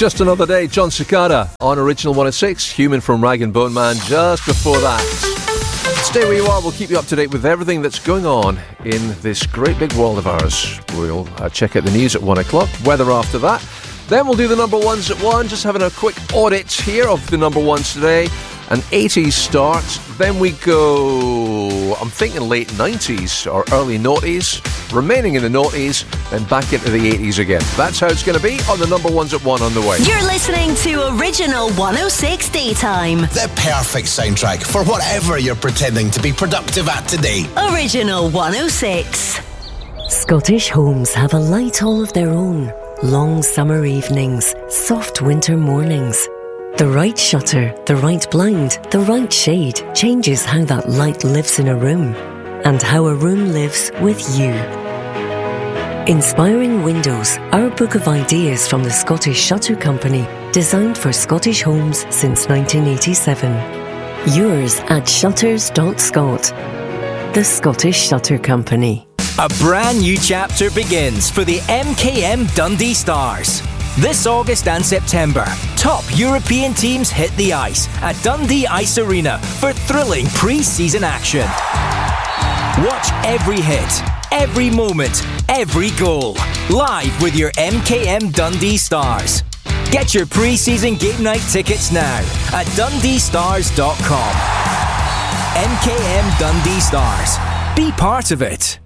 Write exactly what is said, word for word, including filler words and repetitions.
Just Another Day, John Cicada on Original one oh six, Human from Rag and Bone Man just before that. Stay where you are, we'll keep you up to date with everything that's going on in this great big world of ours. We'll uh, check out the news at one o'clock, weather after that. Then we'll do the number ones at one, just having a quick audit here of the number ones today. An eighties start, then we go, I'm thinking late nineties or early noughties, remaining in the noughties, then back into the eighties again. That's how it's going to be on the number ones at one on the way. You're listening to Original one oh six Daytime. The perfect soundtrack for whatever you're pretending to be productive at today. Original one oh six. Scottish homes have a light all of their own. Long summer evenings, soft winter mornings. The right shutter, the right blind, the right shade changes how that light lives in a room and how a room lives with you. Inspiring Windows, our book of ideas from the Scottish Shutter Company, designed for Scottish homes since nineteen eighty-seven. Yours at shutters dot scot. The Scottish Shutter Company. A brand new chapter begins for the M K M Dundee Stars. This August and September, top European teams hit the ice at Dundee Ice Arena for thrilling pre-season action. Watch every hit, every moment, every goal, live with your M K M Dundee Stars. Get your pre-season game night tickets now at dundee stars dot com. M K M Dundee Stars. Be part of it.